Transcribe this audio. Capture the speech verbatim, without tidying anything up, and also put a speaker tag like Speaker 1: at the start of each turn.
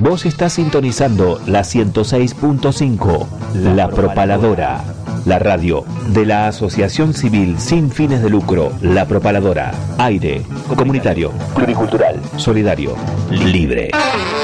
Speaker 1: Vos estás sintonizando la ciento seis punto cinco, La Propaladora, la radio de la Asociación Civil sin fines de lucro, La Propaladora. Aire, comunitario, pluricultural, solidario, libre.